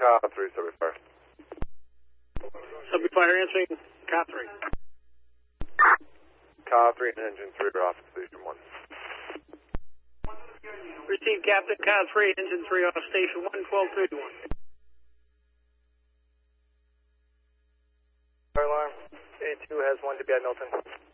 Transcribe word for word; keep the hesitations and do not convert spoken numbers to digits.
Car three, Subway Fire. Subway Fire answering, Car three. Car three and engine three are off at station one. Received Captain, Car three, engine three off station one, twelve thirty-one. Fire alarm, A two has one to be at Milton.